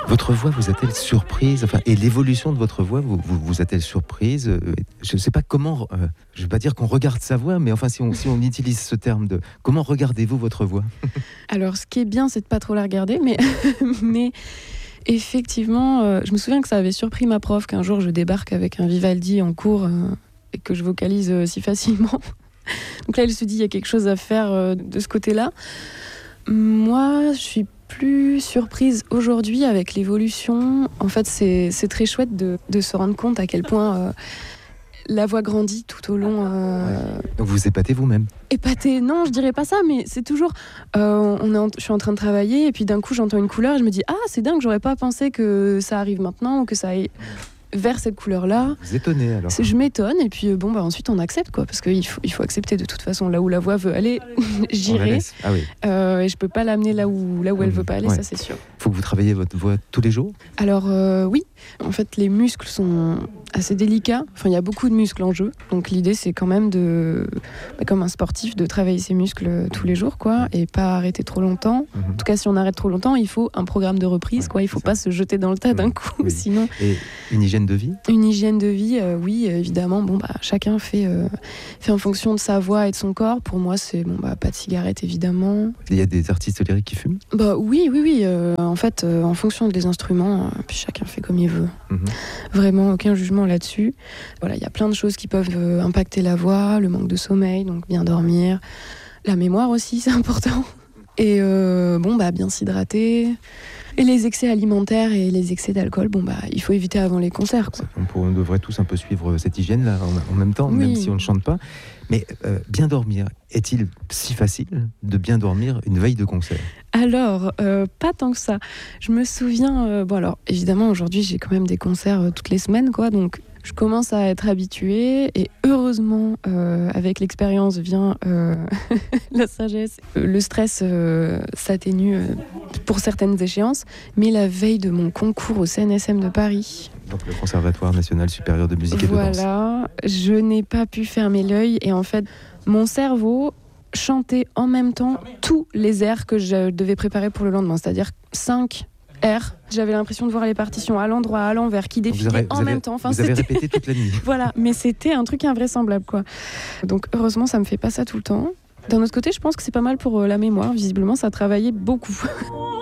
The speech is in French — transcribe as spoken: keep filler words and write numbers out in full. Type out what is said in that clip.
Votre voix vous a-t-elle surprise, enfin, et l'évolution de votre voix vous, vous, vous a-t-elle surprise? Je ne sais pas comment, euh, je ne vais pas dire qu'on regarde sa voix, mais enfin si on, si on utilise ce terme de comment regardez-vous votre voix? Alors ce qui est bien, c'est de pas trop la regarder, mais, mais effectivement, euh, je me souviens que ça avait surpris ma prof qu'un jour je débarque avec un Vivaldi en cours euh, et que je vocalise euh, si facilement. Donc là, elle se dit il y a quelque chose à faire euh, de ce côté-là. Moi, je suis plus surprise aujourd'hui avec l'évolution. En fait, c'est, c'est très chouette de, de se rendre compte à quel point euh, la voix grandit tout au long. Euh... Donc vous épatez vous-même? Épaté, non, je dirais pas ça, mais c'est toujours. Euh, on est en, je suis en train de travailler et puis d'un coup j'entends une couleur et je me dis ah c'est dingue, j'aurais pas pensé que ça arrive maintenant ou que ça aille vers cette couleur-là. Vous étonnez alors? Je m'étonne et puis bon bah ensuite on accepte quoi, parce qu'il faut il faut accepter de toute façon là où la voix veut aller, j'irai. Ah oui. Euh, et je peux pas l'amener là où là où elle veut pas aller, ouais. Ça c'est sûr. Faut que vous travailliez votre voix tous les jours? Alors euh, oui, en fait les muscles sont assez délicats. Enfin il y a beaucoup de muscles en jeu, donc l'idée c'est quand même de, bah, comme un sportif, de travailler ses muscles tous les jours quoi, et pas arrêter trop longtemps. Mm-hmm. En tout cas si on arrête trop longtemps, il faut un programme de reprise ouais, quoi. Il faut pas ça. Se jeter dans le tas mmh. d'un coup, oui. Sinon. Et une hygiène de vie? Une hygiène de vie, euh, oui évidemment. Bon bah chacun fait euh, fait en fonction de sa voix et de son corps. Pour moi c'est bon bah pas de cigarette évidemment. Il y a des artistes lyriques qui fument? Bah oui oui oui. Euh, en fait euh, en fonction des instruments, euh, puis chacun fait comme il veut. Mmh. Vraiment aucun jugement là-dessus. Voilà, il y a plein de choses qui peuvent euh, impacter la voix, le manque de sommeil, donc bien dormir, la mémoire aussi, c'est important. Et euh, bon, bah bien s'hydrater. Et les excès alimentaires et les excès d'alcool, bon bah il faut éviter avant les concerts, quoi. On, pour, on devrait tous un peu suivre cette hygiène-là en, en même temps, oui. Même si on ne chante pas. Mais euh, bien dormir, est-il si facile de bien dormir une veille de concert? Alors, euh, pas tant que ça. Je me souviens, euh, bon alors évidemment aujourd'hui j'ai quand même des concerts euh, toutes les semaines, quoi, donc je commence à être habituée et heureusement, euh, avec l'expérience vient euh, la sagesse. Le stress euh, s'atténue euh, pour certaines échéances, mais la veille de mon concours au C N S M de Paris... Donc le Conservatoire National Supérieur de Musique et voilà, de Danse. Voilà, je n'ai pas pu fermer l'œil et en fait, mon cerveau chantait en même temps tous les airs que je devais préparer pour le lendemain, c'est-à-dire cinq airs. J'avais l'impression de voir les partitions à l'endroit, à l'envers, qui défilaient avez, en avez, même temps. Enfin, vous avez répété toute la nuit. Voilà, mais c'était un truc invraisemblable, quoi. Donc heureusement, ça me fait pas ça tout le temps. D'un autre côté, je pense que c'est pas mal pour la mémoire. Visiblement, ça travaillait beaucoup.